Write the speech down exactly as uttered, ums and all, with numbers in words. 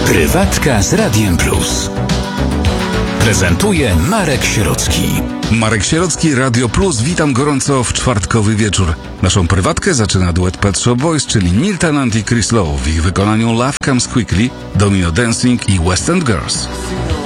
Prywatka z Radiem Plus. Prezentuje Marek Sierocki. Marek Sierocki, Radio Plus. Witam gorąco w czwartkowy wieczór. Naszą prywatkę zaczyna duet Pet Shop Boys, czyli Neil Tennant i Chris Lowe w ich wykonaniu Love Comes Quickly, Domino Dancing i West End Girls.